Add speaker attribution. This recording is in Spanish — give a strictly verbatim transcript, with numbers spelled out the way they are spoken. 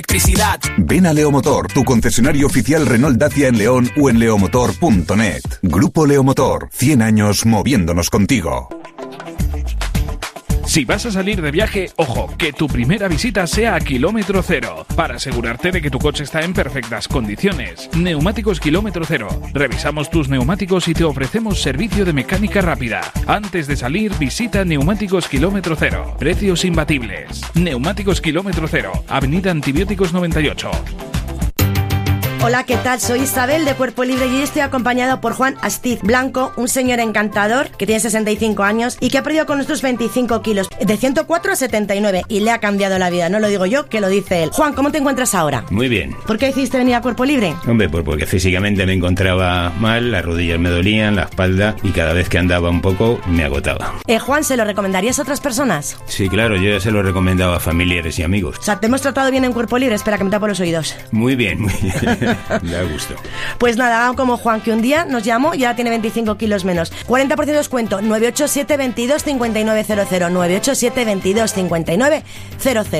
Speaker 1: Electricidad.
Speaker 2: Ven a Leomotor, tu concesionario oficial Renault Dacia en León o en leomotor punto net. Grupo Leomotor, cien años moviéndonos contigo.
Speaker 3: Si vas a salir de viaje, ojo, que tu primera visita sea a kilómetro cero, para asegurarte de que tu coche está en perfectas condiciones. Neumáticos Kilómetro Cero. Revisamos tus neumáticos y te ofrecemos servicio de mecánica rápida. Antes de salir, visita Neumáticos Kilómetro Cero. Precios imbatibles. Neumáticos Kilómetro Cero. Avenida Antibióticos noventa y ocho.
Speaker 4: Hola, ¿qué tal? Soy Isabel de Cuerpo Libre y hoy estoy acompañado por Juan Astiz Blanco, un señor encantador que tiene sesenta y cinco años y que ha perdido con nosotros veinticinco kilos, de ciento cuatro a setenta y nueve, y le ha cambiado la vida. No lo digo yo, que lo dice él. Juan, ¿cómo te encuentras ahora?
Speaker 5: Muy bien.
Speaker 4: ¿Por qué decidiste venir a Cuerpo Libre?
Speaker 5: Hombre, pues porque físicamente me encontraba mal, las rodillas me dolían, la espalda, y cada vez que andaba un poco me agotaba.
Speaker 4: Eh, Juan, ¿se lo recomendarías a otras personas?
Speaker 5: Sí, claro, yo ya se lo he recomendado a familiares y amigos.
Speaker 4: O sea, ¿te hemos tratado bien en Cuerpo Libre? Espera, que me tapo los oídos.
Speaker 5: Muy bien, muy bien. Da gusto.
Speaker 4: Pues nada, hago como Juan, que un día nos llamó y ahora tiene veinticinco kilos menos. cuarenta por ciento de descuento. nueve ocho siete, veintidós, cincuenta y nueve cero cero. nueve ocho siete, veintidós, cincuenta y nueve cero cero.